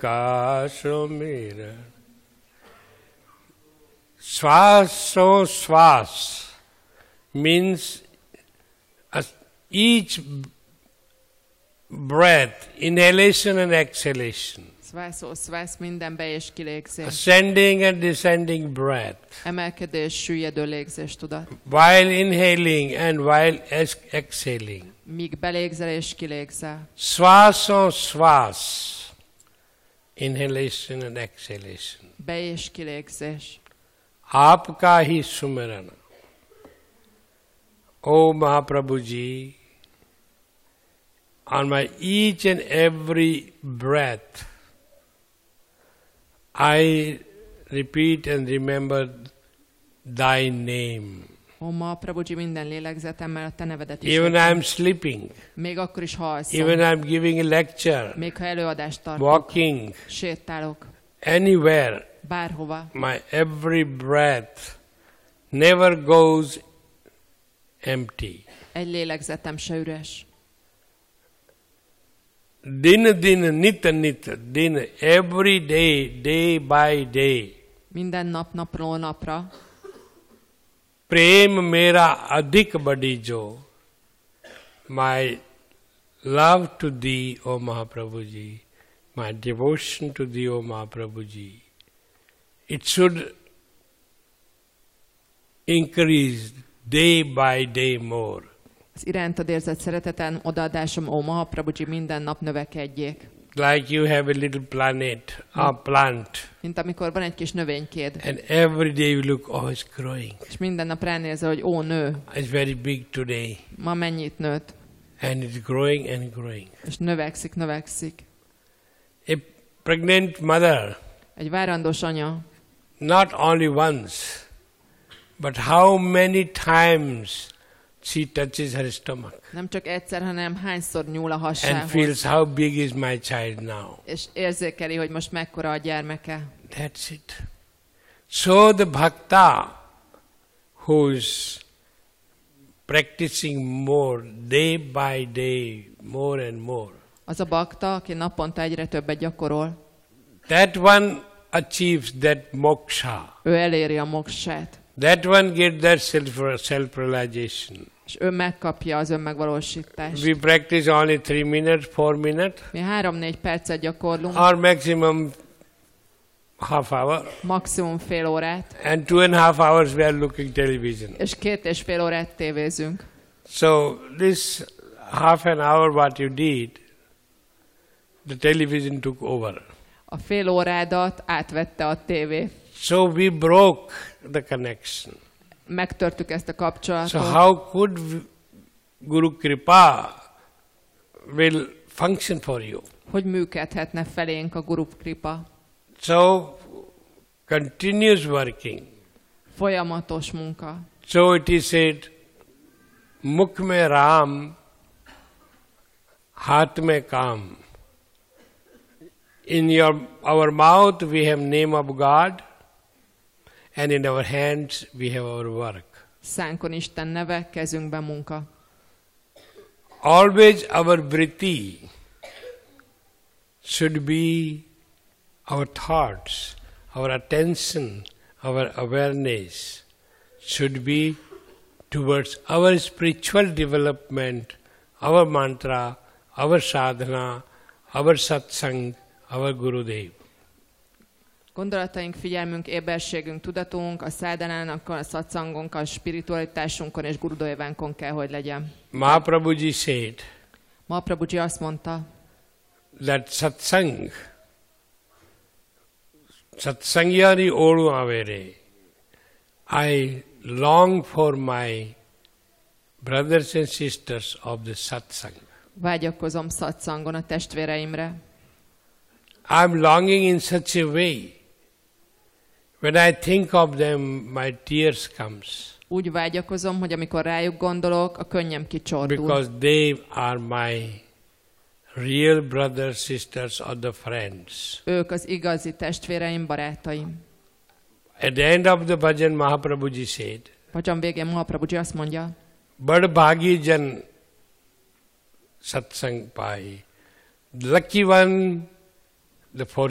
का सुमिरन. Swasoswas means each breath, inhalation and exhalation. Svásószvász minden be- és kilégzés. Ascending and descending breath. Emelkedés, süllyedő légzés tudat. While inhaling and while exhaling. Míg belégzel és kilégzel. Swasoswas. Inhalation and exhalation. Be- és kilégzés. आपका ही सुमिरन. O Mahaprabhuji, on my each and every breath, I repeat and remember Thy name. Ó, Mahaprabhuji, minden lélegzetemmel a te nevedet is. Even I am sleeping. Még akkor is, ha alszom. Even I am giving a lecture. Még ha előadást tartok. Walking. Sétálok. Anywhere. Bárhova. My every breath never goes empty. Egy lélegzetem se üres. Din din, nit nit, din, every day, day by day. Minden nap, napról napra. Prem mera adhik badijo. My love to Thee, O Mahaprabhuji, my devotion to Thee, O Mahaprabhuji, it should increase day by day more. Az irántad érzett szereteten odaadásom, ó Mahaprabhuji, minden nap növekedjék. Like you have a little planet, a plant, Mint amikor van egy kis növénykéd, and every day you look, oh, it's growing. és minden nap ránézel, hogy ó, nő, It's very big today, ma mennyit nőtt, and it's growing and growing. és növekszik, növekszik. A pregnant mother, Egy várandós anya not only once, but how many times she touches her stomach nem csak egyszer, hanem hányszor nyúl a and hassához, feels how big is my child now. és érzékeli, hogy most mekkora a gyermeke. That's it. So the bhakta who is practicing more day by day, more and more, Az a bakta, aki naponta egyre többet gyakorol, that one achieves that moksha. ő eléri a moksát, That one gets that self-realization. és ő megkapja az önmegvalósítást. We practice only 3 minutes, 4 minutes, Mi 3-4 percet gyakorlunk, or maximum half hour, maximum fél órát, and 2.5 hours we are looking television. és 2,5 órát tévézünk. So this half an hour what you did, the television took over. A fél órádat átvette a tévé. So we broke the connection. Megtörtük ezt a kapcsolatot. So how could Guru Kripa will function for you? Hogy működhetne felénk a Guru Kripa? So continuous working. Folyamatos munka. So it is said, Mukh mein Ram, Haath mein Kam. In our mouth we have name of God, and in our hands we have our work. Szánkon Isten neve, kezünkben munka. Always our vritti should be our thoughts, our attention, our awareness should be towards our spiritual development, our mantra, our sadhana, our satsang, our Gurudev. Gondolataink, figyelmünk, éberségünk, tudatunk, a szádánának, a szatszangonkkal, a spiritualitásunkon és Gurudévánkon kell, hogy legyen. Mahaprabhuji said Mahaprabhuji azt mondta, that satsangyari oru avere. I long for my brothers and sisters of the satsang. vágyakozom szatszangon a testvéreimre. I'm longing in such a way. When I think of them, my tears comes. Úgy vágyakozom, hogy amikor rájuk gondolok, a könnyem kicsordul. Because they are my real brothers, sisters, or the friends. Ők az igazi testvéreim, barátaim. At the end of the bhajan, Mahaprabhuji said, Bhajan végén Mahaprabhuji azt mondja, Bad bhagi jan satsang pai. The lucky one, the